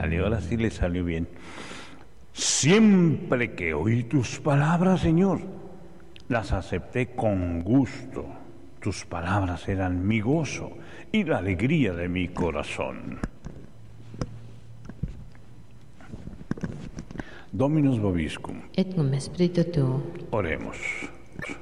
salió, ahora sí le salió bien. Siempre que oí tus palabras, Señor, las acepté con gusto. Tus palabras eran mi gozo y la alegría de mi corazón. Dominus vobiscum. Et cum spiritu tuo. Oremos.